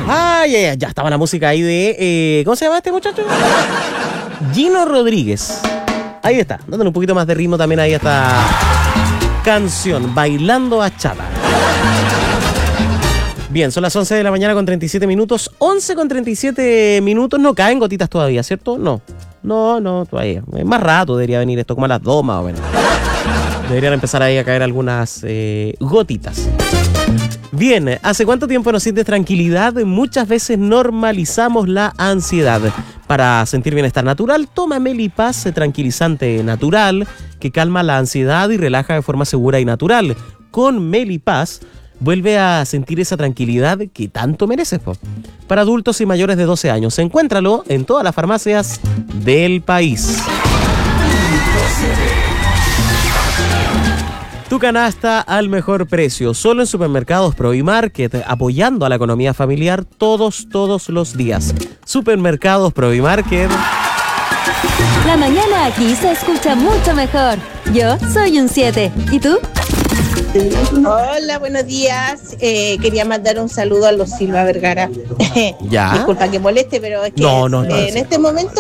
Ya estaba la música ahí de... ¿cómo se llama este muchacho? Gino Rodríguez. Ahí está, dándole un poquito más de ritmo también ahí a esta canción, Bailando Bachata. Bien, son las 11 de la mañana con 37 minutos. 11 con 37 minutos, no caen gotitas todavía, ¿cierto? No, todavía. Más rato debería venir esto, como a las 2 más o menos. Deberían empezar ahí a caer algunas gotitas. Bien, ¿hace cuánto tiempo no sientes tranquilidad? Muchas veces normalizamos la ansiedad. Para sentir bienestar natural, toma Melipaz, tranquilizante natural, que calma la ansiedad y relaja de forma segura y natural. Con Melipaz, vuelve a sentir esa tranquilidad que tanto mereces. Para adultos y mayores de 12 años, encuéntralo en todas las farmacias del país. Tu canasta al mejor precio, solo en Supermercados Provimarket, apoyando a la economía familiar todos los días. Supermercados Provimarket. La mañana aquí se escucha mucho mejor. Yo soy un 7. ¿Y tú? Hola, buenos días. Quería mandar un saludo a los Silva Vergara. Ya. Disculpa que moleste, pero es que No. en este momento